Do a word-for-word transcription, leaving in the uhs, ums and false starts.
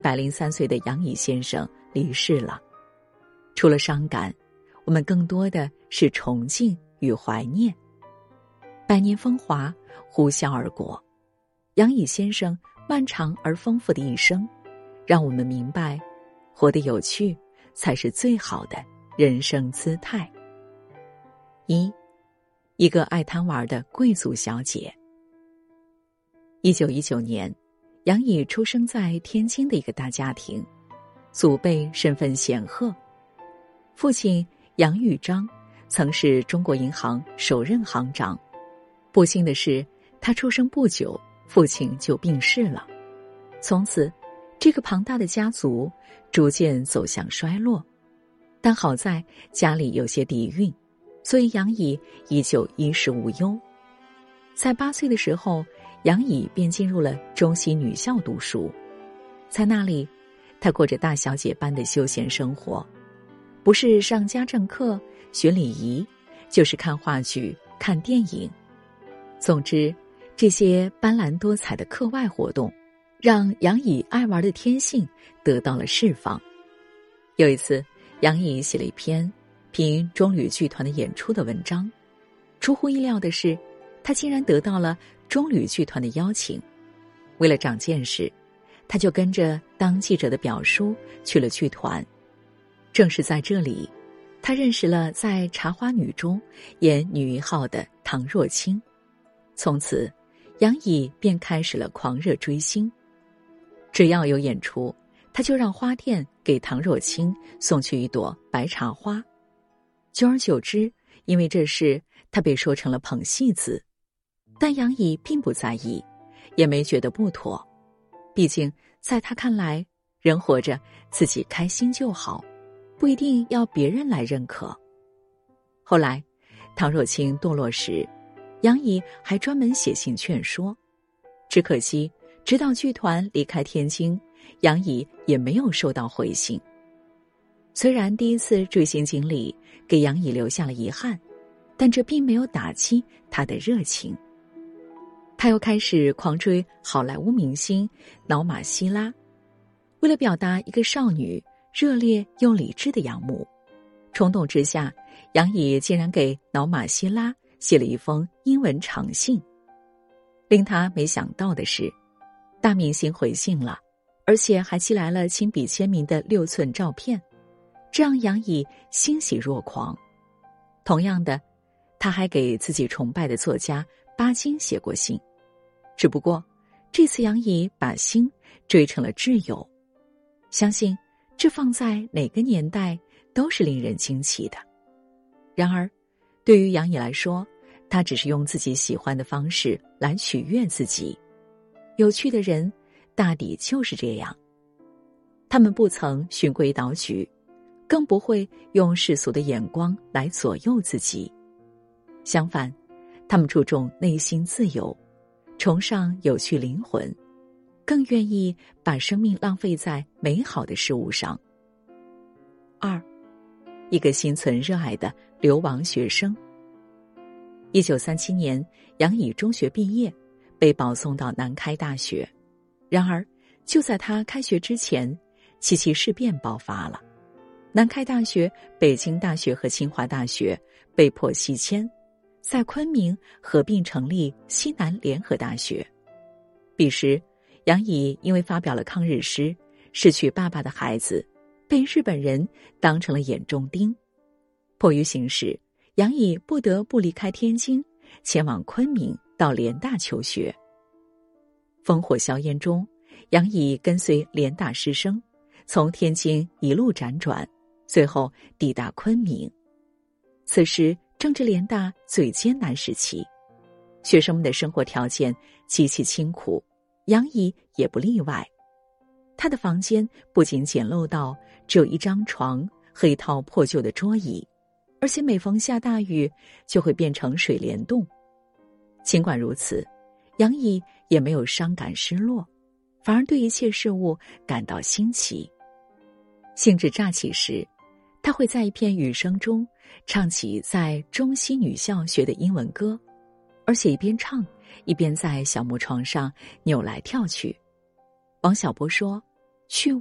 百零三岁的杨乙先生离世了。除了伤感，我们更多的是崇敬与怀念。百年风华呼啸而过，杨乙先生漫长而丰富的一生，让我们明白，活得有趣才是最好的人生姿态。一，一个爱贪玩的贵族小姐。一九一九年，杨乙出生在天津的一个大家庭，祖辈身份显赫。父亲杨玉章曾是中国银行首任行长，不幸的是，他出生不久，父亲就病逝了。从此，这个庞大的家族逐渐走向衰落。但好在家里有些底蕴，所以杨乙依旧衣食无忧。在八岁的时候，杨乙便进入了中西女校读书。在那里，她过着大小姐般的休闲生活，不是上家政课学礼仪，就是看话剧看电影。总之，这些斑斓多彩的课外活动让杨乙爱玩的天性得到了释放。有一次，杨乙写了一篇评中旅剧团的演出的文章，出乎意料的是，他竟然得到了中旅剧团的邀请。为了长见识，他就跟着当记者的表叔去了剧团。正是在这里，他认识了在《茶花女》中演女一号的唐若清。从此，杨乙便开始了狂热追星。只要有演出，他就让花店给唐若清送去一朵白茶花。久而久之，因为这事，他被说成了捧戏子。但杨乙并不在意，也没觉得不妥。毕竟在他看来，人活着自己开心就好，不一定要别人来认可。后来，唐若清堕落时，杨乙还专门写信劝说。只可惜，直到剧团离开天津，杨乙也没有收到回信。虽然第一次追星经历给杨乙留下了遗憾，但这并没有打击他的热情。他又开始狂追好莱坞明星瑙马希拉。为了表达一个少女热烈又理智的仰慕，冲动之下，杨乙竟然给瑙马希拉写了一封英文长信。令他没想到的是，大明星回信了，而且还寄来了亲笔签名的六寸照片，这让杨乙欣喜若狂。同样的，他还给自己崇拜的作家巴金写过信，只不过这次杨乙把星追成了挚友。相信这放在哪个年代都是令人惊奇的。然而，对于杨乙来说，他只是用自己喜欢的方式来取悦自己。有趣的人大抵就是这样，他们不曾循规蹈矩，更不会用世俗的眼光来左右自己。相反，他们注重内心自由，崇尚有趣灵魂，更愿意把生命浪费在美好的事物上。二，一个心存热爱的流亡学生。一九三七年，杨乙中学毕业，被保送到南开大学。然而，就在他开学之前，七七事变爆发了。南开大学、北京大学和清华大学被迫西迁，在昆明合并成立西南联合大学。彼时，杨乙因为发表了抗日诗，失去爸爸的孩子，被日本人当成了眼中钉。迫于形势，杨乙不得不离开天津，前往昆明到联大求学。烽火硝烟中，杨乙跟随联大师生，从天津一路辗转，最后抵达昆明。此时正值联大最艰难时期，学生们的生活条件极其清苦，杨乙也不例外。他的房间不仅简陋到只有一张床和一套破旧的桌椅，而且每逢下大雨就会变成水帘洞。尽管如此，杨乙也没有伤感失落，反而对一切事物感到新奇。兴致乍起时，他会在一片雨声中唱起在中西女校学的英文歌，而且一边唱一边在小木床上扭来跳去。王小波说， 去